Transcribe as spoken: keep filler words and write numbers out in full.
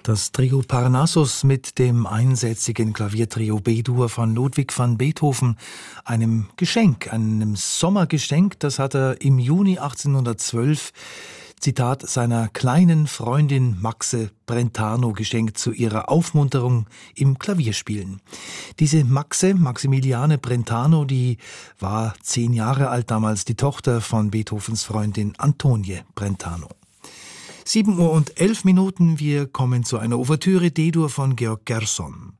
Das Trio Parnassus mit dem einsätzigen Klaviertrio B-Dur von Ludwig van Beethoven, einem Geschenk, einem Sommergeschenk, das hat er im Juni achtzehnhundertzwölf, Zitat, seiner kleinen Freundin Maxe Brentano geschenkt zu ihrer Aufmunterung im Klavierspielen. Diese Maxe, Maximiliane Brentano, die war zehn Jahre alt damals, die Tochter von Beethovens Freundin Antonie Brentano. Sieben Uhr und elf Minuten, wir kommen zu einer Ouvertüre D-Dur von Georg Gershon.